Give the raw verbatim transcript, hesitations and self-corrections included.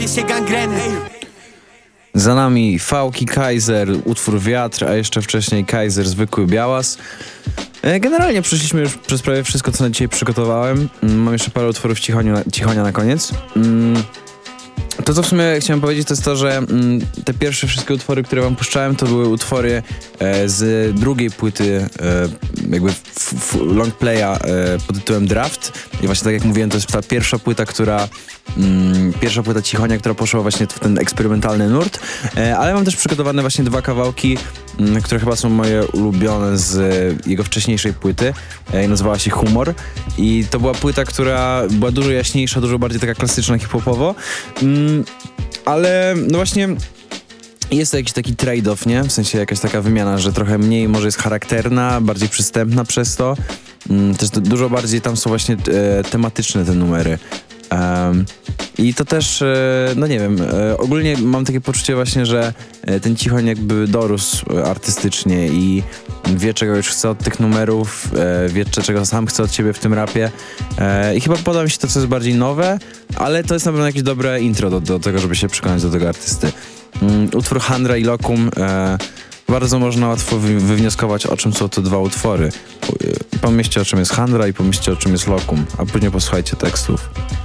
się gangreny. Za nami Fałki, Kaiser, utwór Wiatr, a jeszcze wcześniej Kaiser, zwykły białas. Generalnie przeszliśmy już przez prawie wszystko, co na dzisiaj przygotowałem. Mam jeszcze parę utworów cichoniu, cichonia na koniec. To, co w sumie chciałem powiedzieć, to jest to, że mm, te pierwsze wszystkie utwory, które wam puszczałem, to były utwory e, z drugiej płyty, e, jakby f, f, long playa e, pod tytułem Draft. I właśnie tak jak mówiłem, to jest ta pierwsza płyta, która mm, pierwsza płyta Cichonia, która poszła właśnie w ten eksperymentalny nurt. E, ale mam też przygotowane właśnie dwa kawałki, m, które chyba są moje ulubione z e, jego wcześniejszej płyty. E, nazywała się Humor. I to była płyta, która była dużo jaśniejsza, dużo bardziej taka klasyczna, hip-hopowo. Mm, ale no właśnie jest to jakiś taki trade-off, nie? W sensie jakaś taka wymiana, że trochę mniej może jest charakterna, bardziej przystępna przez to. Mm, też dużo bardziej tam są właśnie e, tematyczne te numery. Um, I to też, e, no nie wiem, e, ogólnie mam takie poczucie właśnie, że e, ten Cichoń jakby dorósł artystycznie i wie, czego już chce od tych numerów, e, wie, czego sam chce od siebie w tym rapie. E, I chyba podoba mi się to, co jest bardziej nowe, ale to jest na pewno jakieś dobre intro do, do tego, żeby się przekonać do tego artysty. Um, utwór Handra i Lokum, e, bardzo można łatwo wy, wywnioskować, o czym są te dwa utwory. Pomyślcie, o czym jest Handra i pomyślcie, o czym jest Lokum, a później posłuchajcie tekstów.